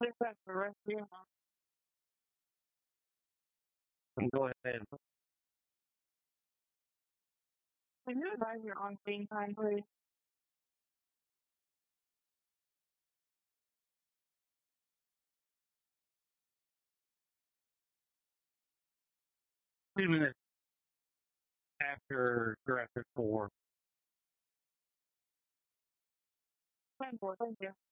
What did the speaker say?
Please press the rest of your mouth. Go ahead. Can you advise your on-screen time, please? Two minutes after director 4. 10-4, thank you.